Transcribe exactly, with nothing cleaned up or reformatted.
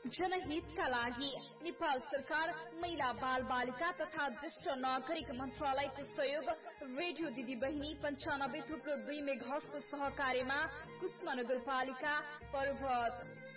जनहितका लागि नेपाल सरकार महिला बाल बालिका तथा ज्येष्ठ नागरिक मन्त्रालयको सहयोग रेडियो दिदी बहिनी पञ्चानब्बे थुप्रो दुई मेघासको सहकार्यमा कुष्मा नगरपालिका पर्वत